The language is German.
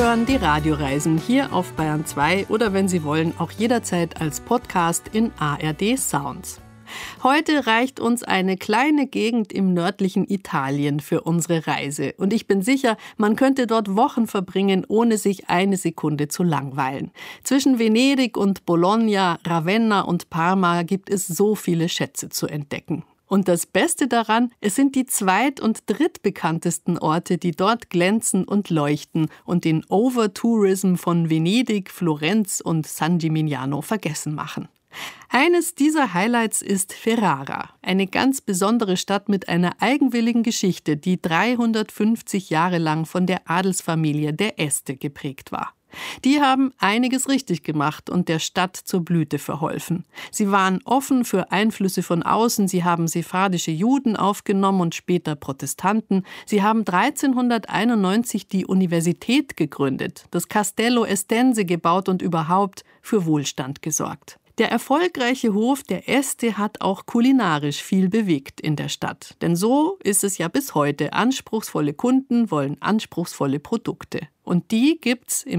hören die Radioreisen hier auf Bayern 2 oder wenn Sie wollen, auch jederzeit als Podcast in ARD Sounds. Heute reicht uns eine kleine Gegend im nördlichen Italien für unsere Reise. Und ich bin sicher, man könnte dort Wochen verbringen, ohne sich eine Sekunde zu langweilen. Zwischen Venedig und Bologna, Ravenna und Parma gibt es so viele Schätze zu entdecken. Und das Beste daran, es sind die zweit- und drittbekanntesten Orte, die dort glänzen und leuchten und den Overtourism von Venedig, Florenz und San Gimignano vergessen machen. Eines dieser Highlights ist Ferrara, eine ganz besondere Stadt mit einer eigenwilligen Geschichte, die 350 Jahre lang von der Adelsfamilie der Este geprägt war. Die haben einiges richtig gemacht und der Stadt zur Blüte verholfen. Sie waren offen für Einflüsse von außen, sie haben sephardische Juden aufgenommen und später Protestanten. Sie haben 1391 die Universität gegründet, das Castello Estense gebaut und überhaupt für Wohlstand gesorgt. Der erfolgreiche Hof der Este hat auch kulinarisch viel bewegt in der Stadt. Denn so ist es ja bis heute. Anspruchsvolle Kunden wollen anspruchsvolle Produkte. Und die gibt's im